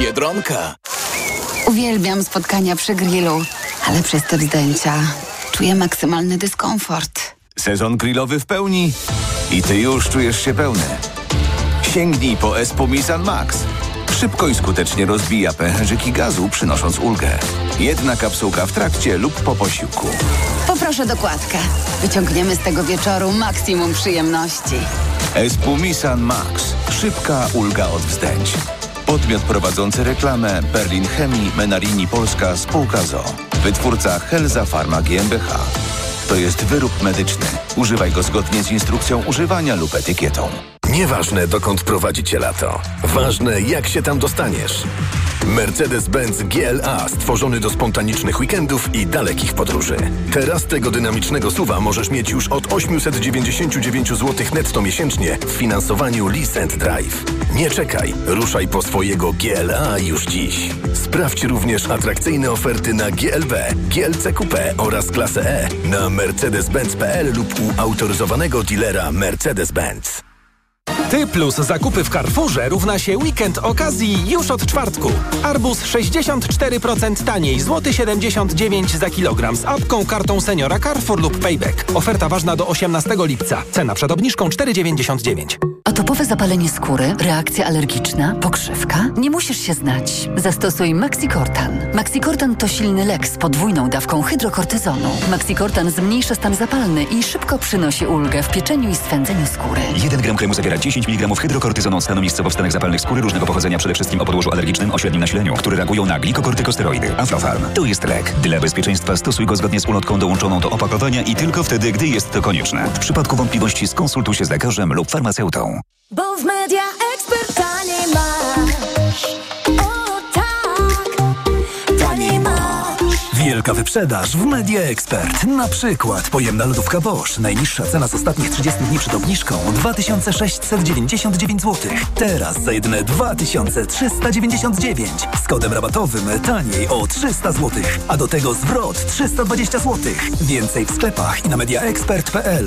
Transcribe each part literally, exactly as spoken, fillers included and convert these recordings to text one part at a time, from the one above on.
Biedronka. Uwielbiam spotkania przy grillu, ale przez te wzdęcia czuję maksymalny dyskomfort. Sezon grillowy w pełni i ty już czujesz się pełny. Sięgnij po Espumisan Max. Szybko i skutecznie rozbija pęcherzyki gazu, przynosząc ulgę. Jedna kapsułka w trakcie lub po posiłku. Poproszę dokładkę. Wyciągniemy z tego wieczoru maksimum przyjemności. Espumisan Max. Szybka ulga od wzdęć. Podmiot prowadzący reklamę Berlin Chemii Menarini Polska Spółka z o o. Wytwórca Helza Pharma G m b H. To jest wyrób medyczny. Używaj go zgodnie z instrukcją używania lub etykietą. Nieważne, dokąd prowadzi cię lato. Ważne, jak się tam dostaniesz. Mercedes-Benz G L A stworzony do spontanicznych weekendów i dalekich podróży. Teraz tego dynamicznego suwa możesz mieć już od osiemset dziewięćdziesiąt dziewięć złotych netto miesięcznie w finansowaniu Lease and Drive. Nie czekaj, ruszaj po swojego G L A już dziś. Sprawdź również atrakcyjne oferty na G L B, G L C Coupe oraz klasę E na mercedes benz kropka p l lub u autoryzowanego dealera Mercedes-Benz. Ty plus zakupy w Carrefourze równa się weekend okazji już od czwartku. Arbuz sześćdziesiąt cztery procent taniej, złoty siedemdziesiąt dziewięć za kilogram z apką, kartą seniora Carrefour lub Payback. Oferta ważna do osiemnastego lipca. Cena przed obniżką cztery dziewięćdziesiąt dziewięć. Atopowe zapalenie skóry, reakcja alergiczna, pokrzywka? Nie musisz się znać. Zastosuj Maxicortan. Maxicortan to silny lek z podwójną dawką hydrokortyzonu. Maxicortan zmniejsza stan zapalny i szybko przynosi ulgę w pieczeniu i swędzeniu skóry. jeden gram kremu zawiera dziesięć miligramów hydrokortyzonu od stanu miejscowo wstanek zapalnych skóry różnego pochodzenia, przede wszystkim o podłożu alergicznym o średnim nasileniu, które reagują na glikokortykosteroidy. Aflofarm. To jest lek. Dla bezpieczeństwa stosuj go zgodnie z ulotką dołączoną do opakowania i tylko wtedy, gdy jest to konieczne. W przypadku wątpliwości skonsultuj się z lekarzem lub farmaceutą. Bo w Media Expert taniej masz. O tak, taniej masz. Wielka wyprzedaż w Media Expert. Na przykład pojemna lodówka Bosch. Najniższa cena z ostatnich trzydziestu dni przed obniżką dwa tysiące sześćset dziewięćdziesiąt dziewięć złotych. Teraz za jedyne dwa tysiące trzysta dziewięćdziesiąt dziewięć. Z kodem rabatowym taniej o trzysta złotych. A do tego zwrot trzysta dwadzieścia złotych. Więcej w sklepach i na media expert kropka p l.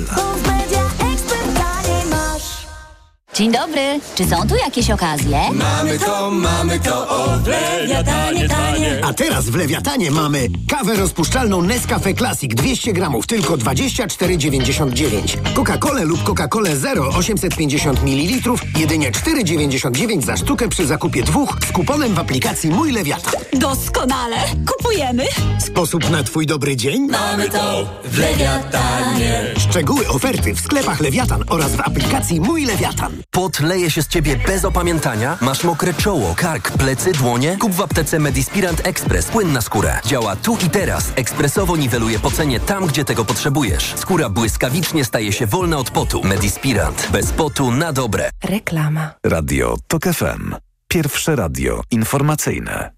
Dzień dobry, czy są tu jakieś okazje? Mamy to, mamy to, o w Lewiatanie tanie. A teraz w Lewiatanie mamy kawę rozpuszczalną Nescafe Classic dwieście gramów, tylko dwadzieścia cztery dziewięćdziesiąt dziewięć. Coca-Colę lub Coca-Colę Zero osiemset pięćdziesiąt mililitrów, jedynie cztery dziewięćdziesiąt dziewięć za sztukę przy zakupie dwóch z kuponem w aplikacji Mój Lewiatan. Doskonale, kupujemy. Sposób na twój dobry dzień? Mamy to w Lewiatanie. Szczegóły oferty w sklepach Lewiatan oraz w aplikacji Mój Lewiatan. Pot leje się z ciebie bez opamiętania? Masz mokre czoło, kark, plecy, dłonie? Kup w aptece Medispirant Express płyn na skórę. Działa tu i teraz. Ekspresowo niweluje pocenie tam, gdzie tego potrzebujesz. Skóra błyskawicznie staje się wolna od potu. Medispirant. Bez potu na dobre. Reklama. Radio Tok F M. Pierwsze radio informacyjne.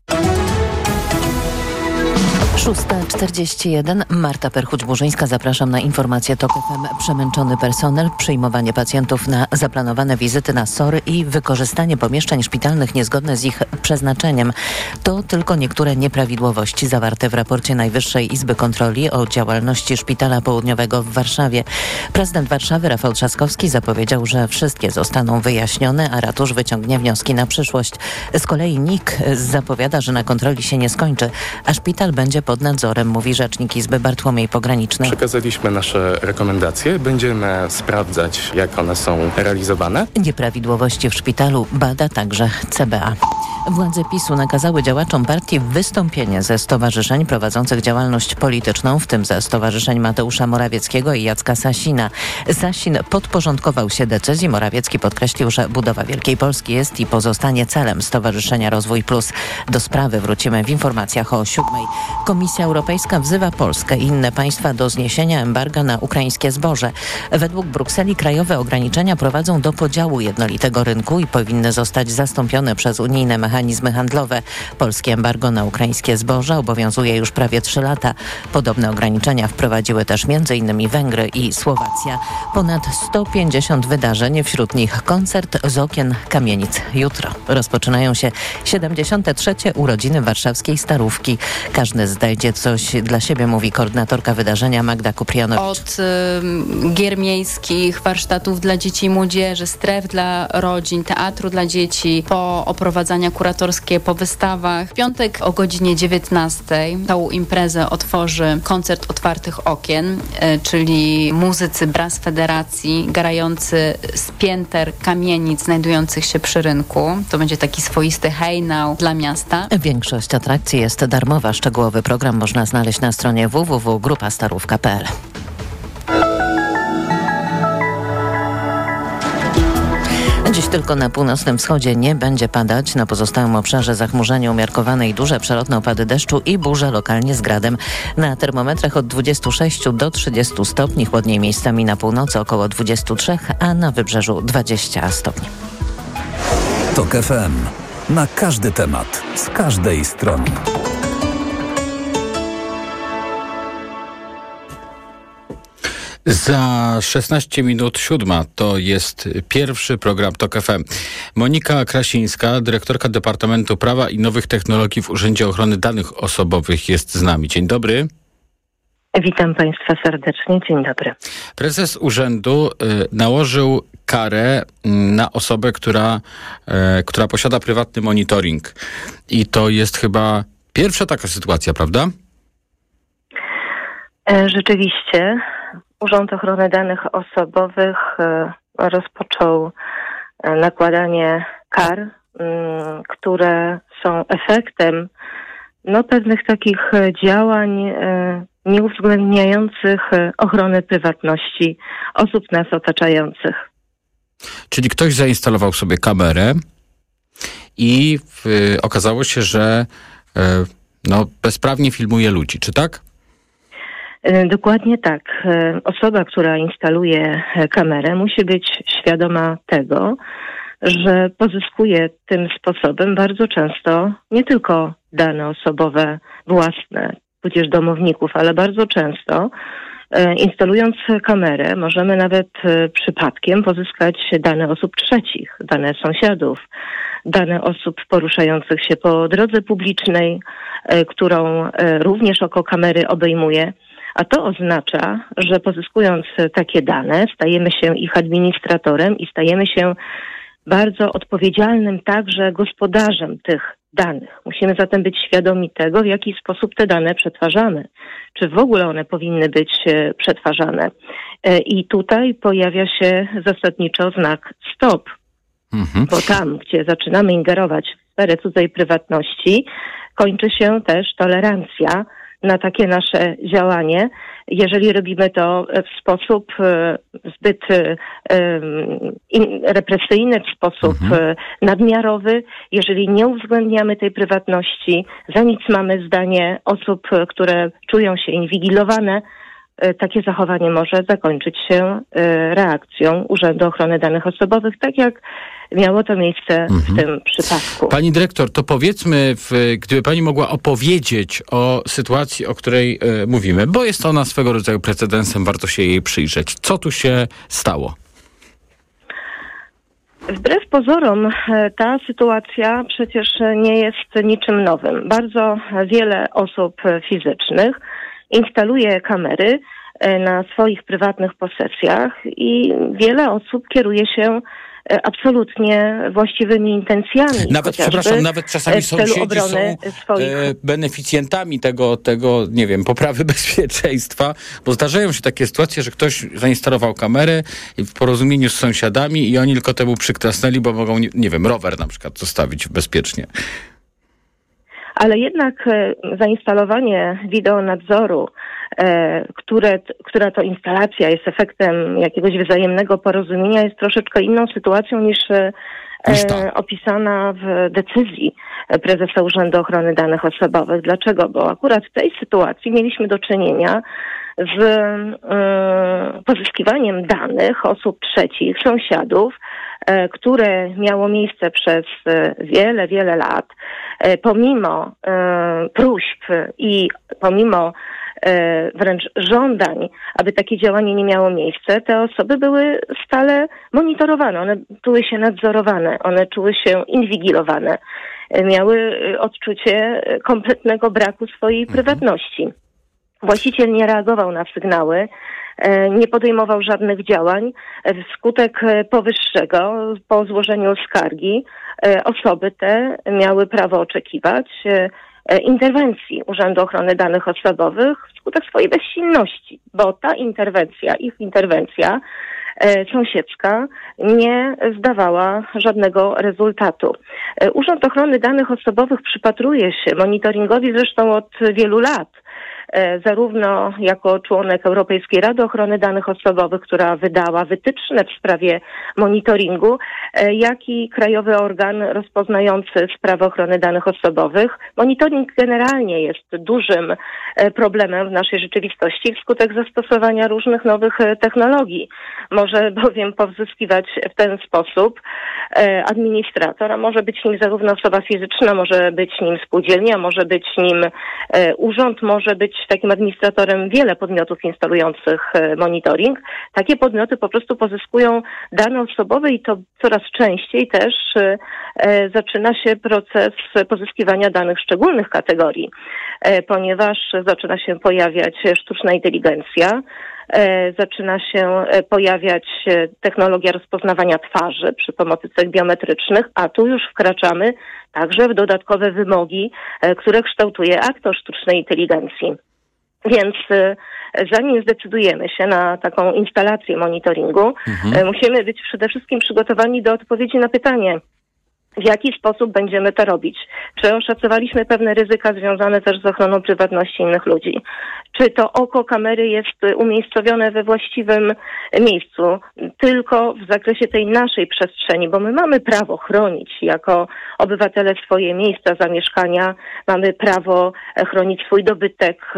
szósta czterdzieści jeden. Marta Perchuć-Burzyńska. Zapraszam na informację Tok F M. Przemęczony personel, przyjmowanie pacjentów na zaplanowane wizyty na SOR-y i wykorzystanie pomieszczeń szpitalnych niezgodne z ich przeznaczeniem. To tylko niektóre nieprawidłowości zawarte w raporcie Najwyższej Izby Kontroli o działalności Szpitala Południowego w Warszawie. Prezydent Warszawy Rafał Trzaskowski zapowiedział, że wszystkie zostaną wyjaśnione, a ratusz wyciągnie wnioski na przyszłość. Z kolei N I K zapowiada, że na kontroli się nie skończy, a szpital będzie pod nadzorem, mówi rzecznik Izby Bartłomiej Pograniczny. Przekazaliśmy nasze rekomendacje. Będziemy sprawdzać, jak one są realizowane. Nieprawidłowości w szpitalu bada także C B A. Władze PiSu nakazały działaczom partii wystąpienie ze stowarzyszeń prowadzących działalność polityczną, w tym ze stowarzyszeń Mateusza Morawieckiego i Jacka Sasina. Sasin podporządkował się decyzji. Morawiecki podkreślił, że budowa Wielkiej Polski jest i pozostanie celem Stowarzyszenia Rozwój Plus. Do sprawy wrócimy w informacjach o siódmej. Komisja Europejska wzywa Polskę i inne państwa do zniesienia embarga na ukraińskie zboże. Według Brukseli krajowe ograniczenia prowadzą do podziału jednolitego rynku i powinny zostać zastąpione przez unijne mechanizmy handlowe. Polskie embargo na ukraińskie zboże obowiązuje już prawie trzy lata. Podobne ograniczenia wprowadziły też między innymi Węgry i Słowacja. Ponad sto pięćdziesiąt wydarzeń, wśród nich koncert z okien kamienic. Jutro rozpoczynają się siedemdziesiąte trzecie urodziny warszawskiej Starówki. Każdy znajdzie coś dla siebie, mówi koordynatorka wydarzenia Magda Kuprianowicz. Od y, gier miejskich, warsztatów dla dzieci i młodzieży, stref dla rodzin, teatru dla dzieci, po oprowadzania kuratorskie po wystawach. W piątek o godzinie dziewiętnastej tą imprezę otworzy koncert otwartych okien, czyli muzycy Brass Federacji grający z pięter kamienic znajdujących się przy rynku. To będzie taki swoisty hejnał dla miasta. Większość atrakcji jest darmowa. Szczegółowy program można znaleźć na stronie w w w kropka grupa starówka kropka p l. Dziś tylko na północnym wschodzie nie będzie padać. Na pozostałym obszarze zachmurzenie umiarkowane i duże przelotne opady deszczu i burze lokalnie z gradem. Na termometrach od dwudziestu sześciu do trzydziestu stopni, chłodniej miejscami na północy około dwudziestu trzech, a na wybrzeżu dwadzieścia stopni. Tok F M. Na każdy temat, z każdej strony. Za szesnaście minut siódma to jest pierwszy program Tok F M. Monika Krasińska, dyrektorka Departamentu Prawa i Nowych Technologii w Urzędzie Ochrony Danych Osobowych jest z nami. Dzień dobry. Witam Państwa serdecznie. Dzień dobry. Prezes urzędu y, nałożył karę y, na osobę, która, y, która posiada prywatny monitoring. I to jest chyba pierwsza taka sytuacja, prawda? E, rzeczywiście. Urząd Ochrony Danych Osobowych e, rozpoczął e, nakładanie kar, m, które są efektem no, pewnych takich działań e, nieuwzględniających ochrony prywatności osób nas otaczających. Czyli ktoś zainstalował sobie kamerę i w, okazało się, że e, no, bezprawnie filmuje ludzi, czy tak? Dokładnie tak. Osoba, która instaluje kamerę, musi być świadoma tego, że pozyskuje tym sposobem bardzo często nie tylko dane osobowe własne, tudzież domowników, ale bardzo często instalując kamerę możemy nawet przypadkiem pozyskać dane osób trzecich, dane sąsiadów, dane osób poruszających się po drodze publicznej, którą również oko kamery obejmuje. A to oznacza, że pozyskując takie dane, stajemy się ich administratorem i stajemy się bardzo odpowiedzialnym także gospodarzem tych danych. Musimy zatem być świadomi tego, w jaki sposób te dane przetwarzamy. Czy w ogóle one powinny być przetwarzane. I tutaj pojawia się zasadniczo znak stop. Mhm. Bo tam, gdzie zaczynamy ingerować w sferę cudzej prywatności, kończy się też tolerancja na takie nasze działanie, jeżeli robimy to w sposób zbyt represyjny, w sposób mhm. nadmiarowy, jeżeli nie uwzględniamy tej prywatności, za nic mamy zdanie osób, które czują się inwigilowane, takie zachowanie może zakończyć się reakcją Urzędu Ochrony Danych Osobowych, tak jak miało to miejsce mhm. w tym przypadku. Pani dyrektor, to powiedzmy, w, gdyby pani mogła opowiedzieć o sytuacji, o której y, mówimy, bo jest ona swego rodzaju precedensem, warto się jej przyjrzeć. Co tu się stało? Wbrew pozorom ta sytuacja przecież nie jest niczym nowym. Bardzo wiele osób fizycznych instaluje kamery na swoich prywatnych posesjach i wiele osób kieruje się absolutnie właściwymi intencjami. Nawet, przepraszam, nawet czasami sąsiedzi są e, beneficjentami tego, tego, nie wiem, poprawy bezpieczeństwa, bo zdarzają się takie sytuacje, że ktoś zainstalował kamerę w porozumieniu z sąsiadami i oni tylko temu przyklasnęli, bo mogą, nie, nie wiem, rower na przykład zostawić bezpiecznie. Ale jednak e, zainstalowanie wideonadzoru, e, które, która to instalacja jest efektem jakiegoś wzajemnego porozumienia, jest troszeczkę inną sytuacją niż e, e, opisana w decyzji prezesa Urzędu Ochrony Danych Osobowych. Dlaczego? Bo akurat w tej sytuacji mieliśmy do czynienia z e, pozyskiwaniem danych osób trzecich, sąsiadów, e, które miało miejsce przez wiele, wiele lat. Pomimo e, próśb i pomimo e, wręcz żądań, aby takie działanie nie miało miejsca, te osoby były stale monitorowane, one czuły się nadzorowane, one czuły się inwigilowane, e, miały odczucie kompletnego braku swojej prywatności. Właściciel nie reagował na sygnały, nie podejmował żadnych działań. Wskutek powyższego, po złożeniu skargi, osoby te miały prawo oczekiwać interwencji Urzędu Ochrony Danych Osobowych wskutek swojej bezsilności, bo ta interwencja, ich interwencja sąsiedzka nie zdawała żadnego rezultatu. Urząd Ochrony Danych Osobowych przypatruje się monitoringowi zresztą od wielu lat, zarówno jako członek Europejskiej Rady Ochrony Danych Osobowych, która wydała wytyczne w sprawie monitoringu, jak i krajowy organ rozpoznający sprawy ochrony danych osobowych. Monitoring generalnie jest dużym problemem w naszej rzeczywistości wskutek zastosowania różnych nowych technologii. Może bowiem powzyskiwać w ten sposób administrator, a może być nim zarówno osoba fizyczna, może być nim spółdzielnia, może być nim urząd, może być takim administratorem wiele podmiotów instalujących monitoring. Takie podmioty po prostu pozyskują dane osobowe i to coraz częściej też e, zaczyna się proces pozyskiwania danych szczególnych kategorii, e, ponieważ zaczyna się pojawiać sztuczna inteligencja, e, zaczyna się pojawiać technologia rozpoznawania twarzy przy pomocy cech biometrycznych, a tu już wkraczamy także w dodatkowe wymogi, e, które kształtuje akt o sztucznej inteligencji. Więc e, zanim zdecydujemy się na taką instalację monitoringu, mhm. e, musimy być przede wszystkim przygotowani do odpowiedzi na pytanie, w jaki sposób będziemy to robić. Czy oszacowaliśmy pewne ryzyka związane też z ochroną prywatności innych ludzi? Czy to oko kamery jest umiejscowione we właściwym miejscu, tylko w zakresie tej naszej przestrzeni, bo my mamy prawo chronić jako obywatele swoje miejsca zamieszkania, mamy prawo chronić swój dobytek,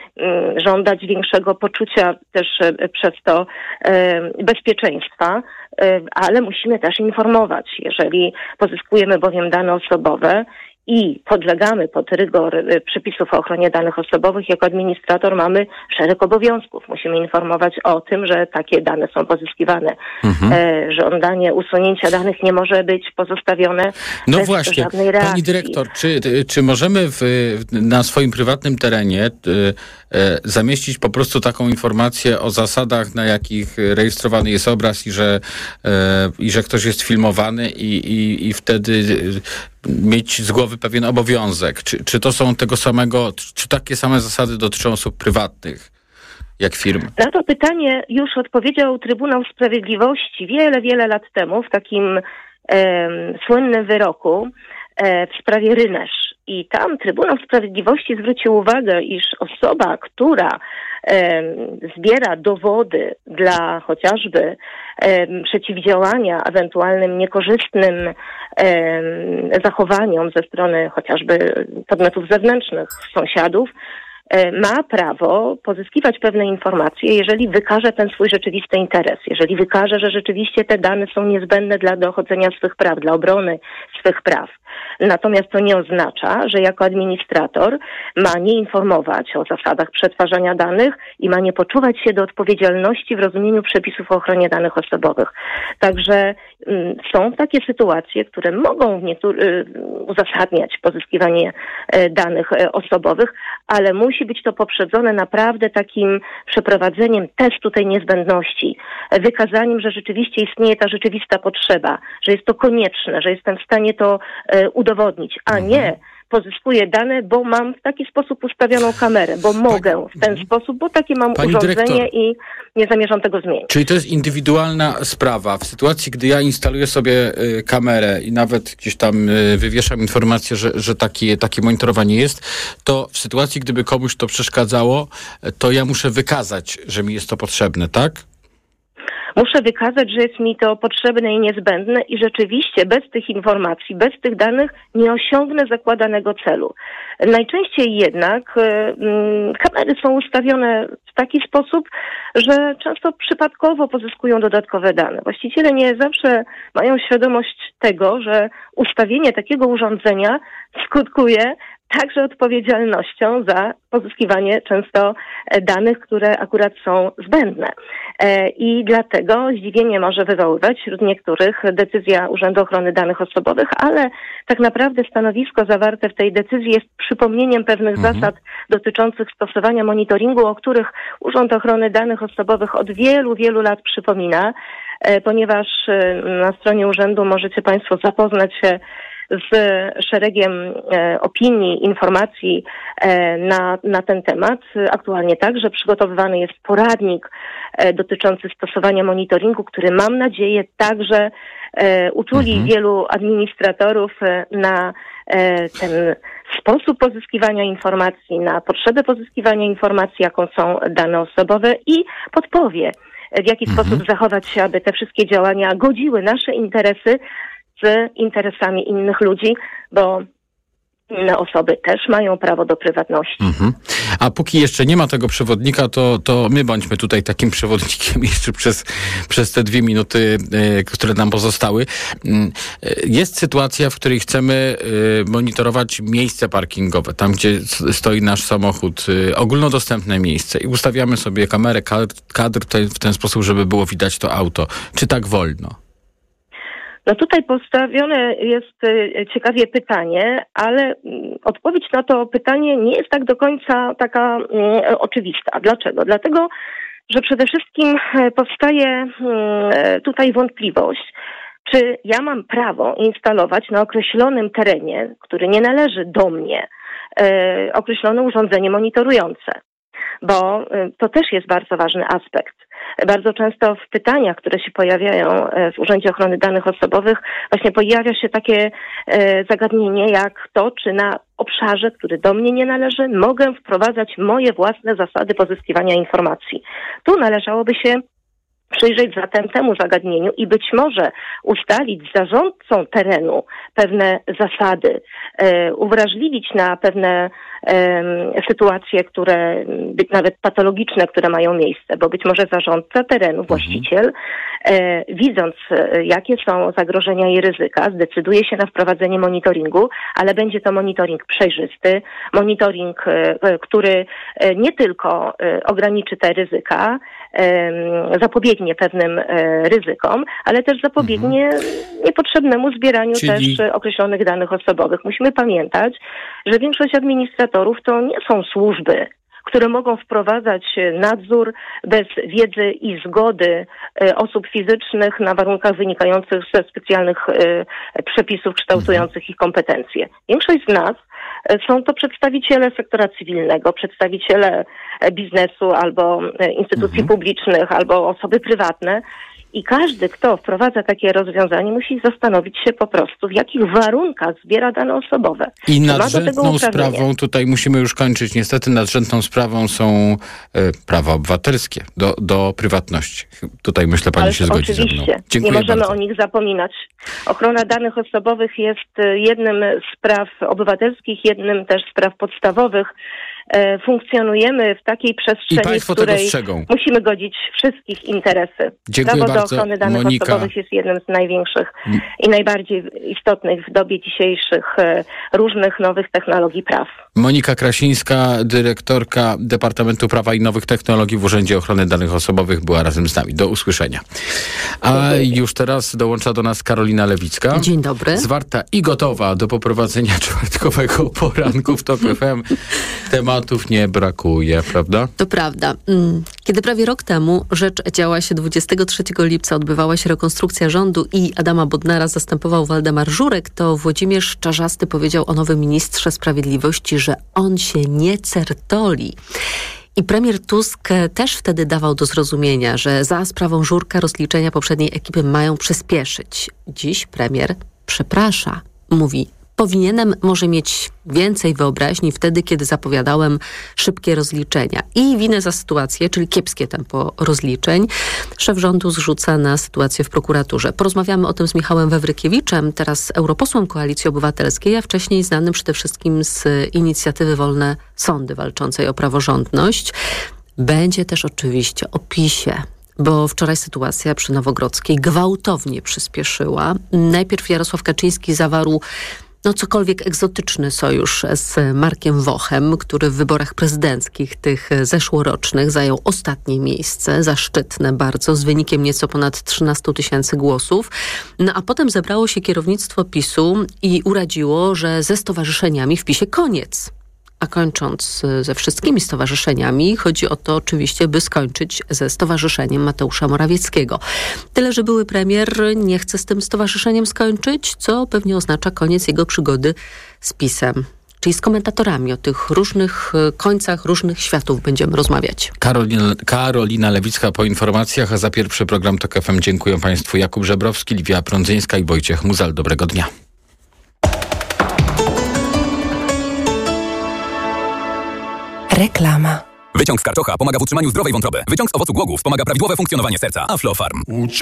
żądać większego poczucia też przez to bezpieczeństwa, ale musimy też informować. Jeżeli pozyskujemy bowiem dane osobowe i podlegamy pod rygor przepisów o ochronie danych osobowych, jako administrator mamy szereg obowiązków. Musimy informować o tym, że takie dane są pozyskiwane. Mhm. E, żądanie usunięcia danych nie może być pozostawione no bez właśnie, żadnej reakcji. Pani dyrektor, czy, czy możemy w, na swoim prywatnym terenie e, zamieścić po prostu taką informację o zasadach, na jakich rejestrowany jest obraz i że, e, i że ktoś jest filmowany i, i, i wtedy mieć z głowy pewien obowiązek? Czy, czy to są tego samego, czy takie same zasady dotyczą osób prywatnych jak firm? Na to pytanie już odpowiedział Trybunał Sprawiedliwości wiele, wiele lat temu w takim e, słynnym wyroku e, w sprawie Rynesz. I tam Trybunał Sprawiedliwości zwrócił uwagę, iż osoba, która e, zbiera dowody dla chociażby e, przeciwdziałania ewentualnym niekorzystnym e, zachowaniom ze strony chociażby podmiotów zewnętrznych, sąsiadów, ma prawo pozyskiwać pewne informacje, jeżeli wykaże ten swój rzeczywisty interes, jeżeli wykaże, że rzeczywiście te dane są niezbędne dla dochodzenia swych praw, dla obrony swych praw. Natomiast to nie oznacza, że jako administrator ma nie informować o zasadach przetwarzania danych i ma nie poczuwać się do odpowiedzialności w rozumieniu przepisów o ochronie danych osobowych. Także mm, są takie sytuacje, które mogą niektóry, uzasadniać pozyskiwanie e, danych e, osobowych, ale musi być to poprzedzone naprawdę takim przeprowadzeniem testu tej niezbędności, wykazaniem, że rzeczywiście istnieje ta rzeczywista potrzeba, że jest to konieczne, że jestem w stanie to e, udowodnić, a nie pozyskuję dane, bo mam w taki sposób ustawioną kamerę, bo mogę w ten sposób, bo takie mam Pani urządzenie dyrektor, i nie zamierzam tego zmienić. Czyli to jest indywidualna sprawa. W sytuacji, gdy ja instaluję sobie y, kamerę i nawet gdzieś tam y, wywieszam informację, że, że takie, takie monitorowanie jest, to w sytuacji, gdyby komuś to przeszkadzało, to ja muszę wykazać, że mi jest to potrzebne, tak? Muszę wykazać, że jest mi to potrzebne i niezbędne i rzeczywiście bez tych informacji, bez tych danych nie osiągnę zakładanego celu. Najczęściej jednak y, kamery są ustawione w taki sposób, że często przypadkowo pozyskują dodatkowe dane. Właściciele nie zawsze mają świadomość tego, że ustawienie takiego urządzenia skutkuje także odpowiedzialnością za pozyskiwanie często danych, które akurat są zbędne. I dlatego zdziwienie może wywoływać wśród niektórych decyzja Urzędu Ochrony Danych Osobowych, ale tak naprawdę stanowisko zawarte w tej decyzji jest przypomnieniem pewnych mhm. zasad dotyczących stosowania monitoringu, o których Urząd Ochrony Danych Osobowych od wielu, wielu lat przypomina, ponieważ na stronie urzędu możecie Państwo zapoznać się z szeregiem e, opinii, informacji e, na, na ten temat. Aktualnie także przygotowywany jest poradnik e, dotyczący stosowania monitoringu, który mam nadzieję także e, uczuli mhm. wielu administratorów e, na e, ten sposób pozyskiwania informacji, na potrzebę pozyskiwania informacji, jaką są dane osobowe i podpowie, w jaki mhm. sposób zachować się, aby te wszystkie działania godziły nasze interesy z interesami innych ludzi, bo inne osoby też mają prawo do prywatności. Mhm. A póki jeszcze nie ma tego przewodnika, to, to my bądźmy tutaj takim przewodnikiem jeszcze przez, przez te dwie minuty, y, które nam pozostały. Y, jest sytuacja, w której chcemy y, monitorować miejsce parkingowe, tam gdzie stoi nasz samochód, y, ogólnodostępne miejsce i ustawiamy sobie kamerę, kadr, kadr te, w ten sposób, żeby było widać to auto. Czy tak wolno? No tutaj postawione jest ciekawie pytanie, ale odpowiedź na to pytanie nie jest tak do końca taka um, oczywista. Dlaczego? Dlatego, że przede wszystkim powstaje um, tutaj wątpliwość, czy ja mam prawo instalować na określonym terenie, który nie należy do mnie, e, określone urządzenie monitorujące. Bo to też jest bardzo ważny aspekt. Bardzo często w pytaniach, które się pojawiają w Urzędzie Ochrony Danych Osobowych, właśnie pojawia się takie zagadnienie jak to, czy na obszarze, który do mnie nie należy, mogę wprowadzać moje własne zasady pozyskiwania informacji. Tu należałoby się przyjrzeć zatem temu zagadnieniu i być może ustalić z zarządcą terenu pewne zasady, e, uwrażliwić na pewne e, sytuacje, które być nawet patologiczne, które mają miejsce, bo być może zarządca terenu, właściciel, e, widząc e, jakie są zagrożenia i ryzyka, zdecyduje się na wprowadzenie monitoringu, ale będzie to monitoring przejrzysty, monitoring, e, który e, nie tylko e, ograniczy te ryzyka, e, zapobiegnie pewnym e, ryzykom, ale też zapobiegnie mhm. niepotrzebnemu zbieraniu Czyli... też określonych danych osobowych. Musimy pamiętać, że większość administratorów to nie są służby, które mogą wprowadzać nadzór bez wiedzy i zgody e, osób fizycznych na warunkach wynikających ze specjalnych e, przepisów kształtujących mhm. ich kompetencje. Większość z nas e, są to przedstawiciele sektora cywilnego, przedstawiciele e, biznesu albo e, instytucji mhm. publicznych, albo osoby prywatne. I każdy, kto wprowadza takie rozwiązanie, musi zastanowić się po prostu, w jakich warunkach zbiera dane osobowe. I nadrzędną sprawą, tutaj musimy już kończyć, niestety nadrzędną sprawą są e, prawa obywatelskie do, do prywatności. Tutaj myślę, pani Ależ się zgodzi ze mną. Oczywiście, Dziękuję nie możemy bardzo. o nich zapominać. Ochrona danych osobowych jest jednym z praw obywatelskich, jednym też z praw podstawowych. E, funkcjonujemy w takiej przestrzeni, w której musimy godzić wszystkich interesy. Dziękuję Prawo bardzo. do ochrony danych Monika... osobowych jest jednym z największych hmm. i najbardziej istotnych w dobie dzisiejszych e, różnych nowych technologii praw. Monika Krasińska, dyrektorka Departamentu Prawa i Nowych Technologii w Urzędzie Ochrony Danych Osobowych była razem z nami. Do usłyszenia. A już teraz dołącza do nas Karolina Lewicka. Dzień dobry. Zwarta i gotowa do poprowadzenia czwartkowego poranku w TOK F M. Tematów nie brakuje, prawda? To prawda. Kiedy prawie rok temu, rzecz działa się dwudziestego trzeciego lipca, odbywała się rekonstrukcja rządu i Adama Bodnara zastępował Waldemar Żurek, to Włodzimierz Czarzasty powiedział o nowym ministrze sprawiedliwości, że on się nie certoli. I premier Tusk też wtedy dawał do zrozumienia, że za sprawą Żurka rozliczenia poprzedniej ekipy mają przyspieszyć. Dziś premier przeprasza. Mówi, powinienem może mieć więcej wyobraźni wtedy, kiedy zapowiadałem szybkie rozliczenia. I winę za sytuację, czyli kiepskie tempo rozliczeń, szef rządu zrzuca na sytuację w prokuraturze. Porozmawiamy o tym z Michałem Wawrykiewiczem, teraz europosłem Koalicji Obywatelskiej, a wcześniej znanym przede wszystkim z inicjatywy Wolne Sądy walczącej o praworządność. Będzie też oczywiście o PiSie, bo wczoraj sytuacja przy Nowogrodzkiej gwałtownie przyspieszyła. Najpierw Jarosław Kaczyński zawarł no cokolwiek egzotyczny sojusz z Markiem Wochem, który w wyborach prezydenckich tych zeszłorocznych zajął ostatnie miejsce, zaszczytne bardzo, z wynikiem nieco ponad trzynaście tysięcy głosów. No a potem zebrało się kierownictwo PiSu i uradziło, że ze stowarzyszeniami w PiSie koniec. A kończąc ze wszystkimi stowarzyszeniami, chodzi o to oczywiście, by skończyć ze stowarzyszeniem Mateusza Morawieckiego. Tyle, że były premier nie chce z tym stowarzyszeniem skończyć, co pewnie oznacza koniec jego przygody z PiS-em. Czyli z komentatorami o tych różnych końcach, różnych światów będziemy rozmawiać. Karolina, Karolina Lewicka po informacjach, a za pierwszy program TOK F M dziękuję Państwu Jakub Żebrowski, Liwia Prądzyńska i Wojciech Muzal. Dobrego dnia. Reklama. Wyciąg z karczocha pomaga w utrzymaniu zdrowej wątroby. Wyciąg z owocu głogów pomaga prawidłowe funkcjonowanie serca. Aflofarm.